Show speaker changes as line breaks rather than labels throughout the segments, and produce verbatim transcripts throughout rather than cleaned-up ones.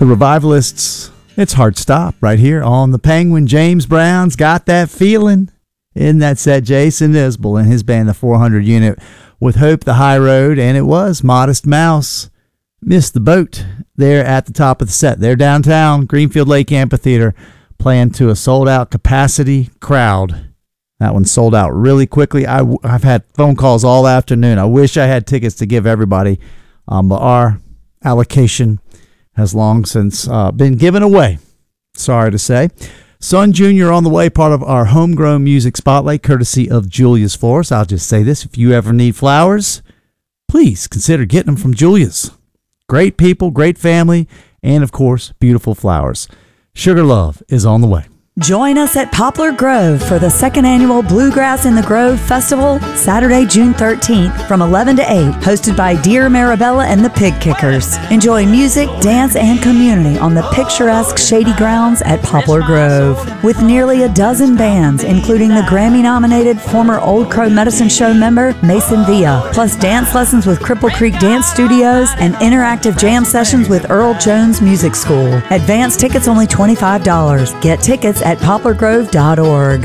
The Revivalists, it's Hard Stop right here on the Penguin. James Brown's Got That Feeling. In that set, Jason Isbell and his band, the four hundred Unit, with Hope the High Road, and it was Modest Mouse. Missed the Boat there at the top of the set. They're downtown, Greenfield Lake Amphitheater, playing to a sold-out capacity crowd. That one sold out really quickly. I, I've had phone calls all afternoon. I wish I had tickets to give everybody, um, but our allocation has long since uh, been given away. Sorry to say. Son Junior on the way, part of our homegrown music spotlight, courtesy of Julia's Florist. I'll just say this, if you ever need flowers, please consider getting them from Julia's. Great people, great family, and of course, beautiful flowers. Sugar Love is on the way.
Join us at Poplar Grove for the second annual Bluegrass in the Grove Festival, Saturday, June thirteenth from eleven to eight, hosted by Dear Marabella and the Pig Kickers. Enjoy music, dance, and community on the picturesque shady grounds at Poplar Grove. With nearly a dozen bands, including the Grammy-nominated former Old Crow Medicine Show member Mason Villa, plus dance lessons with Cripple Creek Dance Studios and interactive jam sessions with Earl Jones Music School. Advance tickets only twenty-five dollars. Get tickets at poplar grove dot org.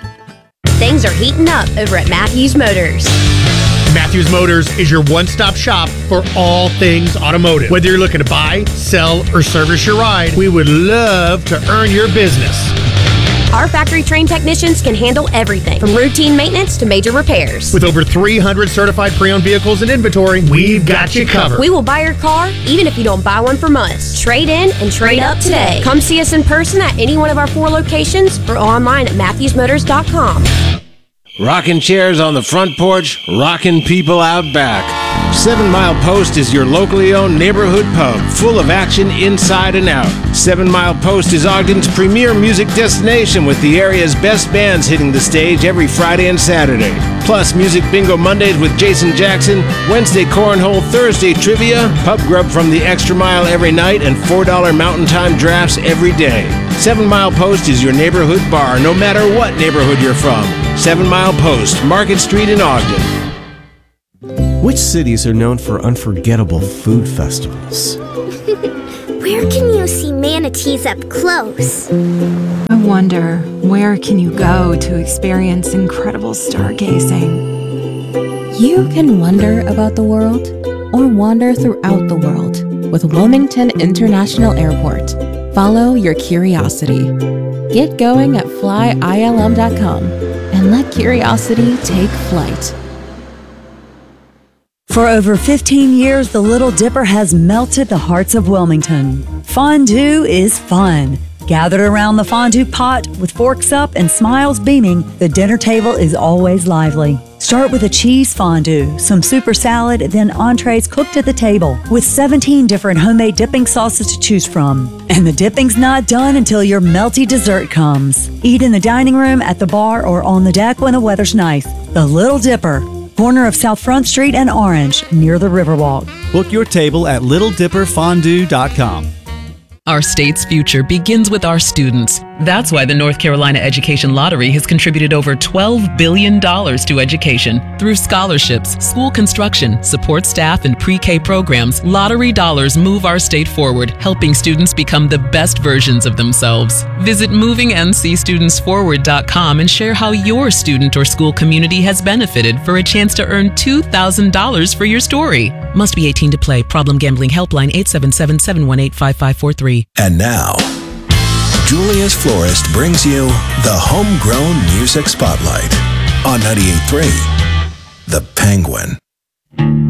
Things are heating up over at Matthews Motors.
Matthews Motors is your one-stop shop for all things automotive. Whether you're looking to buy, sell, or service your ride, we would love to earn your business.
Our factory-trained technicians can handle everything from routine maintenance to major repairs.
With over three hundred certified pre-owned vehicles in inventory, we've got you covered.
We will buy your car even if you don't buy one from us. Trade in and trade up today. Come see us in person at any one of our four locations or online at matthews motors dot com.
Rocking chairs on the front porch, rocking people out back. Seven Mile Post is your locally owned neighborhood pub, full of action inside and out. Seven Mile Post is Ogden's premier music destination, with the area's best bands hitting the stage every Friday and Saturday. Plus, Music Bingo Mondays with Jason Jackson, Wednesday Cornhole, Thursday Trivia, pub grub from the Extra Mile every night, and four dollar Mountain Time drafts every day. Seven Mile Post is your neighborhood bar, no matter what neighborhood you're from. Seven Mile Post, Market Street in Ogden.
Which cities are known for unforgettable food festivals?
Where can you see manatees up close?
I wonder, where can you go to experience incredible stargazing?
You can wonder about the world or wander throughout the world with Wilmington International Airport. Follow your curiosity. Get going at fly I L M dot com and let curiosity take flight.
For over fifteen years, the Little Dipper has melted the hearts of Wilmington. Fondue is fun. Gathered around the fondue pot with forks up and smiles beaming, the dinner table is always lively. Start with a cheese fondue, some super salad, then entrees cooked at the table with seventeen different homemade dipping sauces to choose from. And the dipping's not done until your melty dessert comes. Eat in the dining room, at the bar, or on the deck when the weather's nice. The Little Dipper, corner of South Front Street and Orange, near the Riverwalk.
Book your table at little dipper fondue dot com.
Our state's future begins with our students. That's why the North Carolina Education Lottery has contributed over twelve billion dollars to education. Through scholarships, school construction, support staff, and pre-K programs, lottery dollars move our state forward, helping students become the best versions of themselves. Visit moving n c students forward dot com and share how your student or school community has benefited for a chance to earn two thousand dollars for your story. Must be eighteen to play. Problem Gambling Helpline eight seven seven, seven one eight, five five four three.
And now, Julia's Florist brings you the Homegrown Music Spotlight on ninety-eight point three The Penguin.